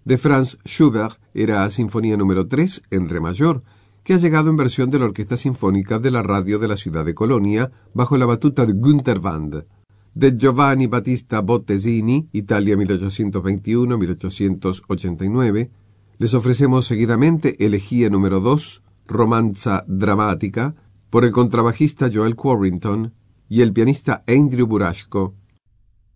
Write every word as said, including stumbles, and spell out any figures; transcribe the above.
De Franz Schubert era Sinfonía número tres en re mayor, que ha llegado en versión de la Orquesta Sinfónica de la Radio de la Ciudad de Colonia, bajo la batuta de Günther Wand. De Giovanni Battista Bottesini, Italia mil ochocientos veintiuno a mil ochocientos ochenta y nueve, les ofrecemos seguidamente Elegía número dos, Romanza Dramática, por el contrabajista Joel Quarrington y el pianista Andrew Burashko.